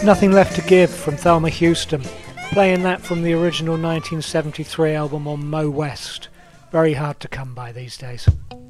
Nothing Left to Give from Thelma Houston. Playing that from the original 1973 album on Mo West. Very hard to come by these days.